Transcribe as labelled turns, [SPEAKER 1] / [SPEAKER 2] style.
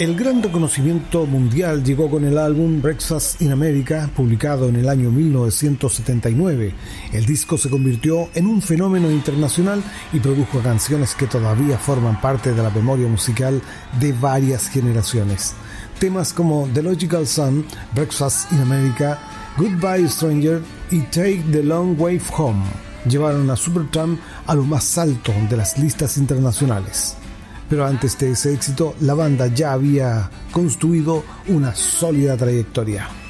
[SPEAKER 1] El gran reconocimiento mundial llegó con el álbum Breakfast in America, publicado en el año 1979. El disco se convirtió en un fenómeno internacional y produjo canciones que todavía forman parte de la memoria musical de varias generaciones. Temas como The Logical Sun, Breakfast in America, Goodbye Stranger y Take the Long Way Home llevaron a Supertramp a lo más alto de las listas internacionales. Pero antes de ese éxito, la banda ya había construido una sólida trayectoria.